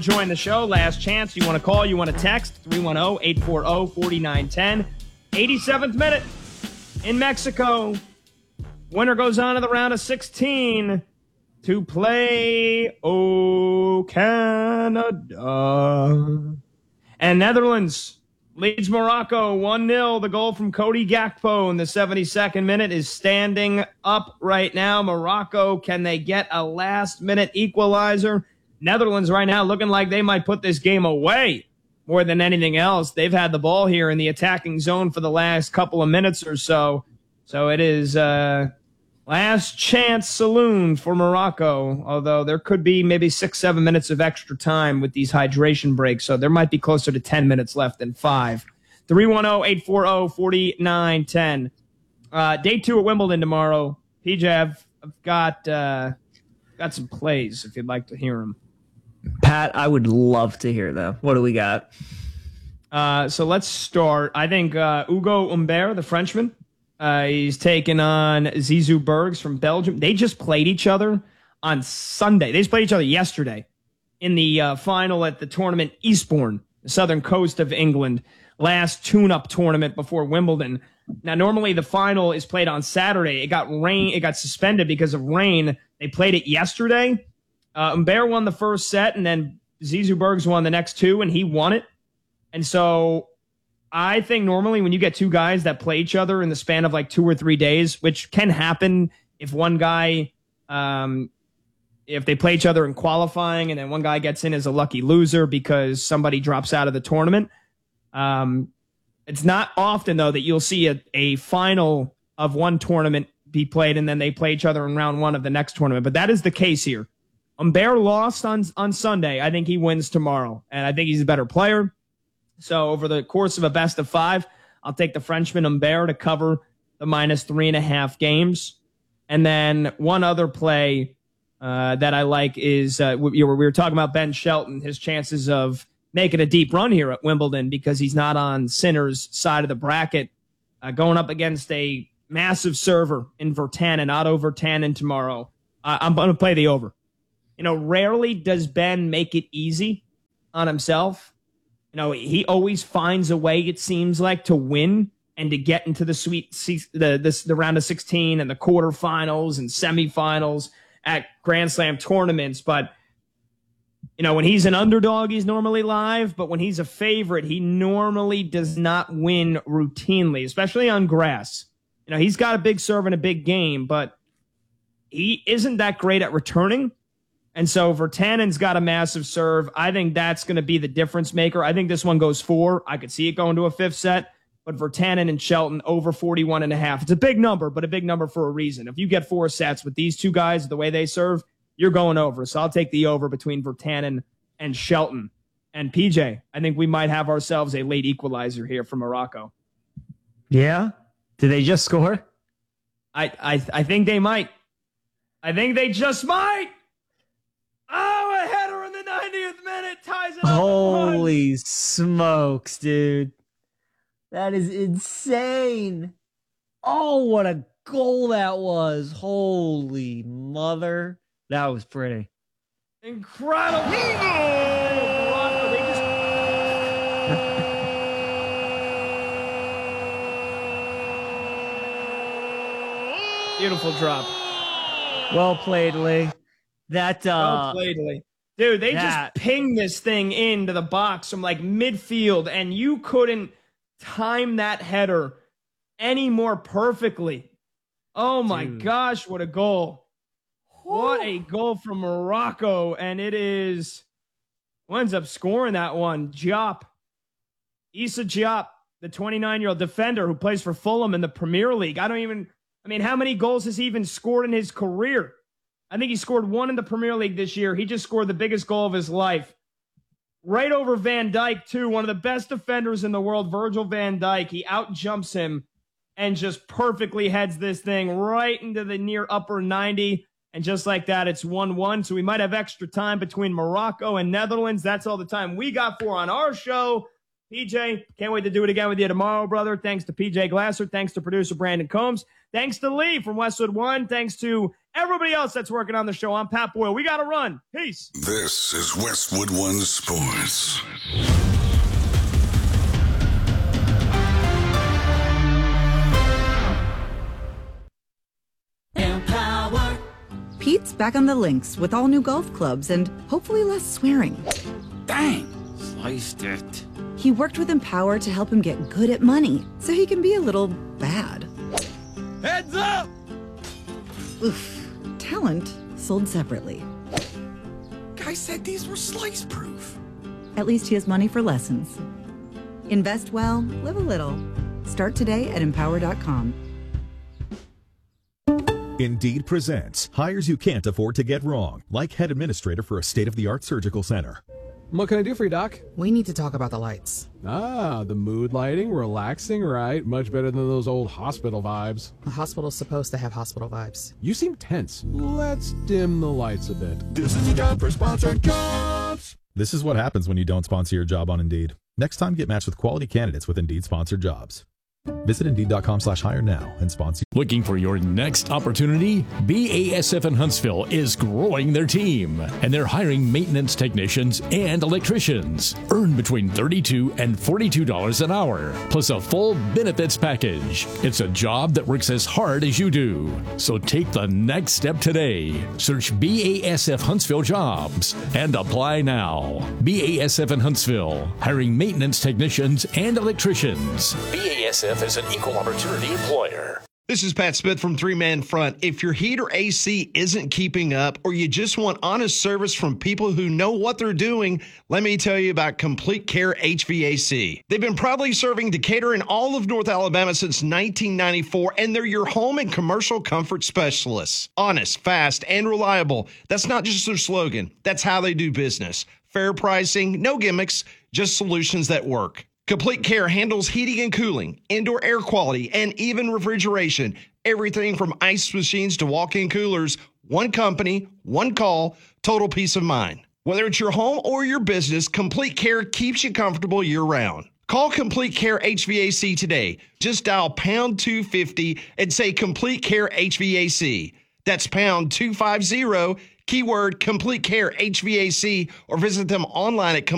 Join the show. Last chance. You want to call, you want to text, 310-840-4910. 87th minute in Mexico. Winner goes on to the round of 16 to play Canada. And Netherlands leads Morocco 1-0. The goal from Cody Gakpo in the 72nd minute is standing up right now. Morocco, can they get a last-minute equalizer? Netherlands right now looking like they might put this game away more than anything else. They've had the ball here in the attacking zone for the last couple of minutes or so. So it is last chance saloon for Morocco, although there could be maybe 6-7 minutes of extra time with these hydration breaks. So there might be closer to 10 minutes left than 5. 310-840-4910. Day 2 at Wimbledon tomorrow. PJ, I've got some plays if you'd like to hear them. Pat, I would love to hear them. What do we got? So let's start. I think Hugo Humbert, the Frenchman, he's taking on Zizou Bergs from Belgium. They just played each other on Sunday. They just played each other yesterday in the final at the tournament Eastbourne, the southern coast of England, last tune-up tournament before Wimbledon. Now, normally the final is played on Saturday. It got suspended because of rain. They played it yesterday. Humbert won the first set, and then Zizou Bergs won the next two, and he won it. And so I think normally when you get two guys that play each other in the span of like 2 or 3 days, which can happen if one guy, if they play each other in qualifying and then one guy gets in as a lucky loser because somebody drops out of the tournament. It's not often, though, that you'll see a final of one tournament be played and then they play each other in round 1 of the next tournament. But that is the case here. Humbert lost on Sunday. I think he wins tomorrow, and I think he's a better player. So over the course of a best of 5, I'll take the Frenchman Humbert to cover the -3.5 games. And then one other play that I like is we were talking about Ben Shelton, his chances of making a deep run here at Wimbledon because he's not on Sinner's side of the bracket, going up against a massive server in Virtanen, Otto Virtanen tomorrow. I'm going to play the over. You know, rarely does Ben make it easy on himself. You know, he always finds a way, it seems like, to win and to get into the round of 16 and the quarterfinals and semifinals at Grand Slam tournaments. But, you know, when he's an underdog, he's normally live. But when he's a favorite, he normally does not win routinely, especially on grass. You know, he's got a big serve and a big game, but he isn't that great at returning. And so Virtanen's got a massive serve. I think that's going to be the difference maker. I think this one goes 4. I could see it going to a 5th set, but Virtanen and Shelton over 41.5. It's a big number, but a big number for a reason. If you get 4 sets with these two guys, the way they serve, you're going over. So I'll take the over between Virtanen and Shelton. And PJ, I think we might have ourselves a late equalizer here for Morocco. Yeah? Did they just score? I think they might. I think they just might. Oh, a header in the 90th minute ties it up. Holy smokes, dude. That is insane. Oh, what a goal that was. Holy mother. That was pretty. Incredible. Beautiful drop. Well played, Lee. Well played, Lee. Dude, they just pinged this thing into the box from like midfield, and you couldn't time that header any more perfectly. Oh my gosh, what a goal. What a goal from Morocco. And it is, who ends up scoring that one? Diop. Issa Diop, the 29-year-old defender who plays for Fulham in the Premier League. How many goals has he even scored in his career? I think he scored 1 in the Premier League this year. He just scored the biggest goal of his life. Right over Van Dijk, too. One of the best defenders in the world, Virgil van Dijk. He outjumps him and just perfectly heads this thing right into the near upper 90. And just like that, it's 1-1. So we might have extra time between Morocco and Netherlands. That's all the time we got for on our show. PJ, can't wait to do it again with you tomorrow, brother. Thanks to PJ Glasser. Thanks to producer Brandon Combs. Thanks to Lee from Westwood One. Thanks to everybody else that's working on the show. I'm Pat Boyle. We got to run. Peace. This is Westwood One Sports. Empower. Pete's back on the links with all new golf clubs and hopefully less swearing. Dang, sliced it. He worked with Empower to help him get good at money so he can be a little bad. Heads up! Oof. Talent sold separately. Guy said these were slice proof. At least he has money for lessons. Invest well, live a little. Start today at empower.com. Indeed presents hires you can't afford to get wrong, like head administrator for a state-of-the-art surgical center. What can I do for you, Doc? We need to talk about the lights. Ah, the mood lighting, relaxing, right? Much better than those old hospital vibes. A hospital's supposed to have hospital vibes. You seem tense. Let's dim the lights a bit. This is a job for sponsored jobs. This is what happens when you don't sponsor your job on Indeed. Next time, get matched with quality candidates with Indeed sponsored jobs. Visit Indeed.com/hire now and sponsor. Looking for your next opportunity? BASF in Huntsville is growing their team, and they're hiring maintenance technicians and electricians. Earn between $32 and $42 an hour, plus a full benefits package. It's a job that works as hard as you do. So take the next step today. Search BASF Huntsville Jobs and apply now. BASF in Huntsville, hiring maintenance technicians and electricians. BASF is an equal opportunity employer. This is Pat Smith from Three Man Front. If your heat or AC isn't keeping up, or you just want honest service from people who know what they're doing, let me tell you about Complete Care HVAC. They've been proudly serving Decatur and all of North Alabama since 1994, and they're your home and commercial comfort specialists. Honest, fast, and reliable. That's not just their slogan. That's how they do business. Fair pricing, no gimmicks, just solutions that work. Complete Care handles heating and cooling, indoor air quality, and even refrigeration. Everything from ice machines to walk-in coolers. One company, one call, total peace of mind. Whether it's your home or your business, Complete Care keeps you comfortable year-round. Call Complete Care HVAC today. Just dial pound 250 and say Complete Care HVAC. That's pound 250, keyword Complete Care HVAC, or visit them online at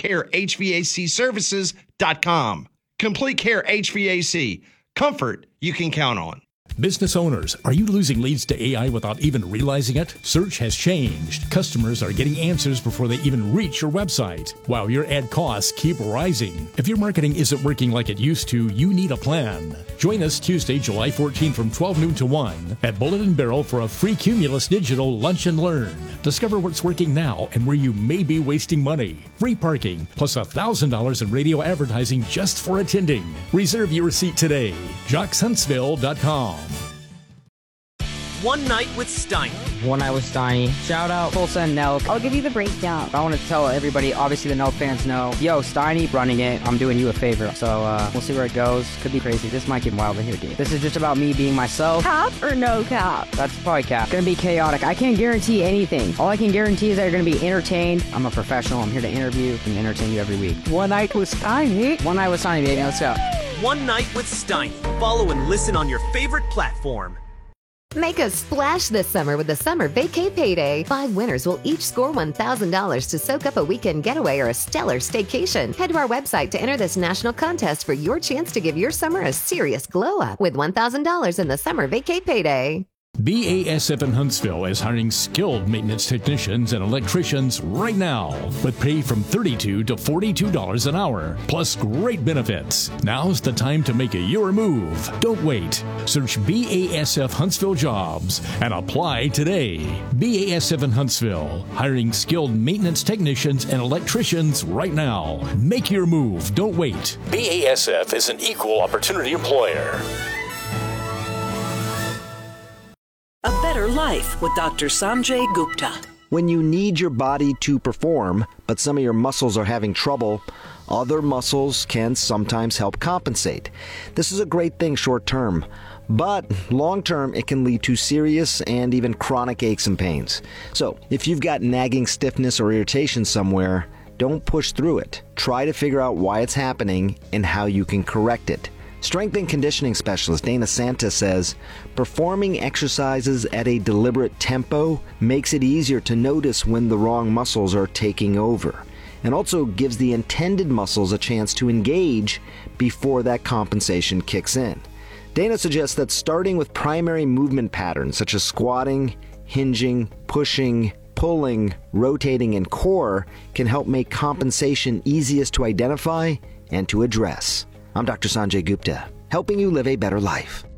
CompleteCareHVACservices.com. Complete Care HVAC. Comfort you can count on. Business owners, are you losing leads to AI without even realizing it? Search has changed. Customers are getting answers before they even reach your website, while your ad costs keep rising. If your marketing isn't working like it used to, you need a plan. Join us Tuesday, July 14 from 12 noon to 1 at Bullet and Barrel for a free Cumulus Digital Lunch and Learn. Discover what's working now and where you may be wasting money. Free parking, plus $1,000 in radio advertising just for attending. Reserve your seat today. JocksHuntsville.com. One Night with Steiny. One Night with Steiny. Shout out Tulsa and Nelk. I'll give you the breakdown. I want to tell everybody, obviously the Nelk fans know, yo, Steiny running it. I'm doing you a favor. So we'll see where it goes. Could be crazy. This might get wild in here, dude. This is just about me being myself. Cap or no cap? That's probably cap. Gonna be chaotic. I can't guarantee anything. All I can guarantee is that you're gonna be entertained. I'm a professional. I'm here to interview and entertain you every week. One Night with Steiny. One Night with Steiny, baby. Let's go. One Night with Steiny. Follow and listen on your favorite platform. Make a splash this summer with the Summer Vacay Payday. 5 winners will each score $1,000 to soak up a weekend getaway or a stellar staycation. Head to our website to enter this national contest for your chance to give your summer a serious glow up with $1,000 in the Summer Vacay Payday. BASF in Huntsville is hiring skilled maintenance technicians and electricians right now, with pay from $32 to $42 an hour, plus great benefits. Now's the time to make your move. Don't wait. Search BASF Huntsville Jobs and apply today. BASF in Huntsville, hiring skilled maintenance technicians and electricians right now. Make your move. Don't wait. BASF is an equal opportunity employer. A Better Life with Dr. Sanjay Gupta. When you need your body to perform, but some of your muscles are having trouble, other muscles can sometimes help compensate. This is a great thing short term, but long term it can lead to serious and even chronic aches and pains. So if you've got nagging stiffness or irritation somewhere, Don't push through it. Try to figure out why it's happening and how you can correct it. Strength and conditioning specialist Dana Santa says, performing exercises at a deliberate tempo makes it easier to notice when the wrong muscles are taking over, and also gives the intended muscles a chance to engage before that compensation kicks in. Dana suggests that starting with primary movement patterns such as squatting, hinging, pushing, pulling, rotating, and core can help make compensation easiest to identify and to address. I'm Dr. Sanjay Gupta, helping you live a better life.